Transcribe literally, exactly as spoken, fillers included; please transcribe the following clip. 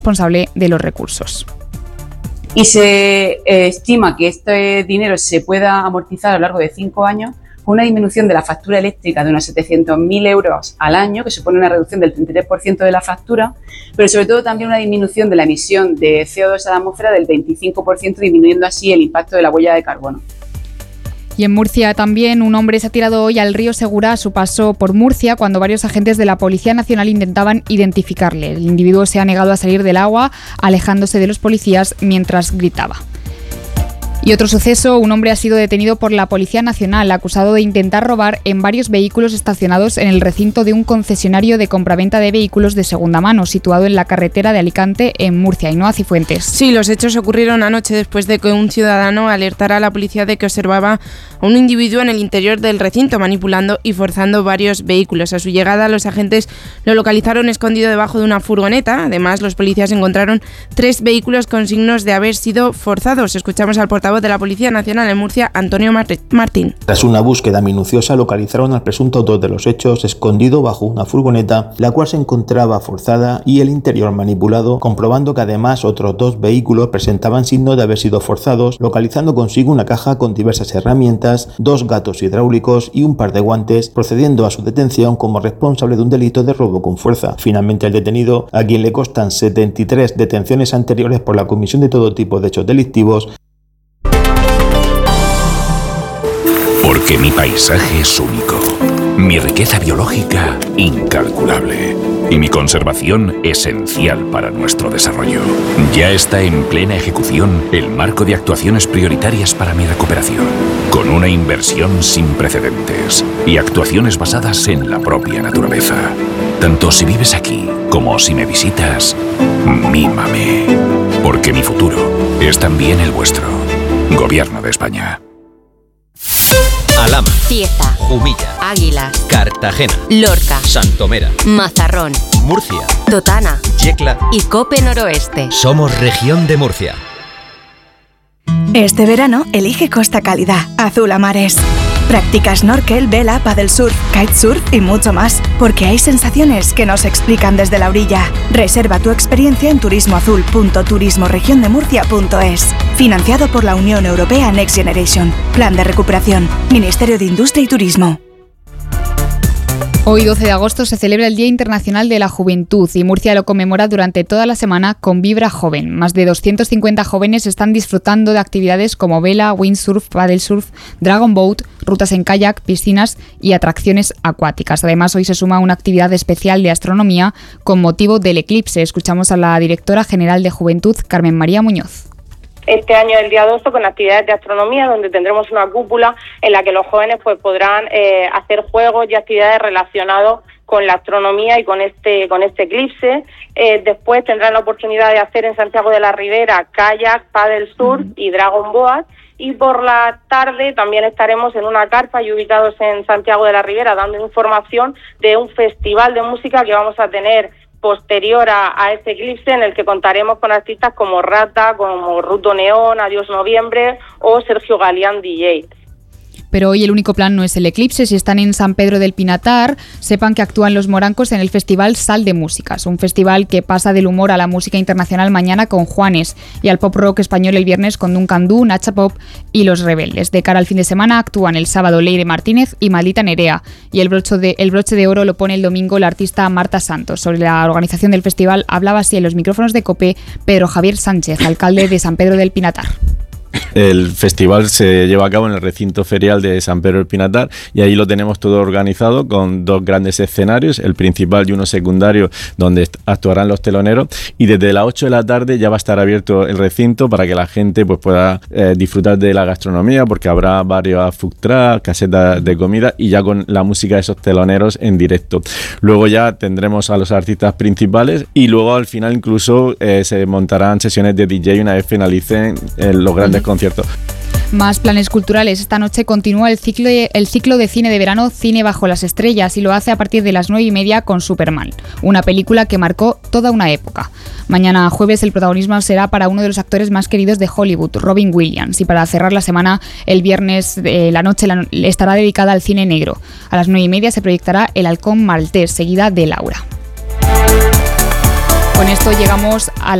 responsable de los recursos. Y se eh, estima que este dinero se pueda amortizar a lo largo de cinco años con una disminución de la factura eléctrica de unos setecientos mil euros al año, que supone una reducción del treinta y tres por ciento de la factura, pero sobre todo también una disminución de la emisión de C O dos a la atmósfera del veinticinco por ciento, disminuyendo así el impacto de la huella de carbono. Y en Murcia también un hombre se ha tirado hoy al río Segura a su paso por Murcia cuando varios agentes de la Policía Nacional intentaban identificarle. El individuo se ha negado a salir del agua, alejándose de los policías mientras gritaba. Y otro suceso, un hombre ha sido detenido por la Policía Nacional acusado de intentar robar en varios vehículos estacionados en el recinto de un concesionario de compraventa de vehículos de segunda mano situado en la carretera de Alicante en Murcia. Ainhoa Cifuentes. Sí, los hechos ocurrieron anoche después de que un ciudadano alertara a la policía de que observaba a un individuo en el interior del recinto manipulando y forzando varios vehículos. A su llegada, los agentes lo localizaron escondido debajo de una furgoneta. Además, los policías encontraron tres vehículos con signos de haber sido forzados. Escuchamos al portavoz de la Policía Nacional en Murcia, Antonio Martín. Tras una búsqueda minuciosa, localizaron al presunto autor de los hechos escondido bajo una furgoneta, la cual se encontraba forzada y el interior manipulado, comprobando que además otros dos vehículos presentaban signos de haber sido forzados, localizando consigo una caja con diversas herramientas, dos gatos hidráulicos y un par de guantes, procediendo a su detención como responsable de un delito de robo con fuerza. Finalmente, el detenido, a quien le constan setenta y tres detenciones anteriores por la comisión de todo tipo de hechos delictivos. Porque mi paisaje es único, mi riqueza biológica incalculable y mi conservación esencial para nuestro desarrollo. Ya está en plena ejecución el marco de actuaciones prioritarias para mi recuperación, con una inversión sin precedentes y actuaciones basadas en la propia naturaleza. Tanto si vives aquí como si me visitas, mímame, porque mi futuro es también el vuestro. Gobierno de España. Alhama, Cieza, Jumilla, Águilas, Cartagena, Lorca, Santomera, Mazarrón, Murcia, Totana, Yecla y Cope Noroeste. Somos Región de Murcia. Este verano elige Costa Cálida, azul a mares. Practica snorkel, vela, paddle surf, kitesurf y mucho más, porque hay sensaciones que no se explican desde la orilla. Reserva tu experiencia en turismoazul punto turismo región de murcia punto es. Financiado por la Unión Europea Next Generation. Plan de recuperación. Ministerio de Industria y Turismo. Hoy, doce de agosto, se celebra el Día Internacional de la Juventud y Murcia lo conmemora durante toda la semana con Vibra Joven. Más de doscientos cincuenta jóvenes están disfrutando de actividades como vela, windsurf, paddlesurf, dragon boat, rutas en kayak, piscinas y atracciones acuáticas. Además, hoy se suma una actividad especial de astronomía con motivo del eclipse. Escuchamos a la directora general de Juventud, Carmen María Muñoz. Este año es el día doce con actividades de astronomía, donde tendremos una cúpula en la que los jóvenes pues podrán eh, hacer juegos y actividades relacionados con la astronomía y con este con este eclipse. Eh, después tendrán la oportunidad de hacer en Santiago de la Ribera kayak, paddle surf y dragon boat. Y por la tarde también estaremos en una carpa y ubicados en Santiago de la Ribera dando información de un festival de música que vamos a tener posterior a, a este eclipse, en el que contaremos con artistas como Rata, como Ruto Neón, Adiós Noviembre o Sergio Galeán D J. Pero hoy el único plan no es el eclipse. Si están en San Pedro del Pinatar, sepan que actúan los morancos en el festival Sal de Músicas, un festival que pasa del humor a la música internacional mañana con Juanes y al pop rock español el viernes con Duncan Du, Nacha Pop y Los Rebeldes. De cara al fin de semana actúan el sábado Leire Martínez y Maldita Nerea, y el broche de, el broche de oro lo pone el domingo la artista Marta Santos. Sobre la organización del festival hablaba así en los micrófonos de COPE Pedro Javier Sánchez, alcalde de San Pedro del Pinatar. El festival se lleva a cabo en el recinto ferial de San Pedro del Pinatar y ahí lo tenemos todo organizado con dos grandes escenarios, el principal y uno secundario, donde actuarán los teloneros, y desde las ocho de la tarde ya va a estar abierto el recinto para que la gente pues pueda eh, disfrutar de la gastronomía, porque habrá varios food trucks, casetas de comida y ya con la música de esos teloneros en directo. Luego ya tendremos a los artistas principales y luego al final incluso eh, se montarán sesiones de D J una vez finalicen eh, los grandes conciertos. Más planes culturales. Esta noche continúa el ciclo, de, el ciclo de cine de verano Cine bajo las estrellas, y lo hace a partir de las nueve y media con Superman, una película que marcó toda una época. Mañana jueves el protagonismo será para uno de los actores más queridos de Hollywood, Robin Williams, y para cerrar la semana, el viernes eh, la noche la, estará dedicada al cine negro. A las nueve y media se proyectará El halcón maltés, seguida de Laura. Con esto llegamos a